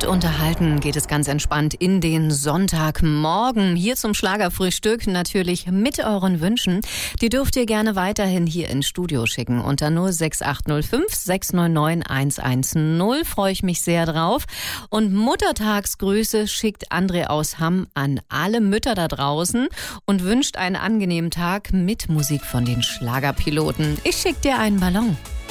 Gut unterhalten geht es ganz entspannt in den Sonntagmorgen. Hier zum Schlagerfrühstück natürlich mit euren Wünschen. Die dürft ihr gerne weiterhin hier ins Studio schicken. Unter 06805 699 110 freue ich mich sehr drauf. Und Muttertagsgrüße schickt André aus Hamm an alle Mütter da draußen und wünscht einen angenehmen Tag mit Musik von den Schlagerpiloten. Ich schick dir einen Ballon.